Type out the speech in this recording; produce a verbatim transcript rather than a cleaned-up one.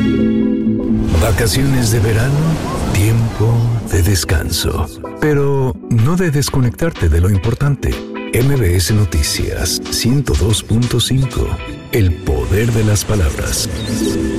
Vacaciones de verano, tiempo de descanso. Pero no de desconectarte de lo importante. M B S Noticias ciento dos punto cinco. El poder de las palabras.